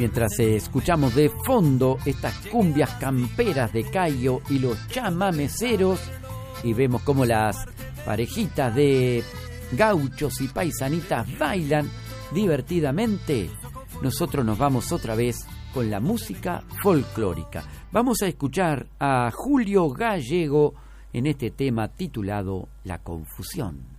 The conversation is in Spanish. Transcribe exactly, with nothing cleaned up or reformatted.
Mientras eh, escuchamos de fondo estas cumbias camperas de Cayo y los chamameceros, y vemos cómo las parejitas de gauchos y paisanitas bailan divertidamente, nosotros nos vamos otra vez con la música folclórica. Vamos a escuchar a Julio Gallego en este tema titulado La Confusión.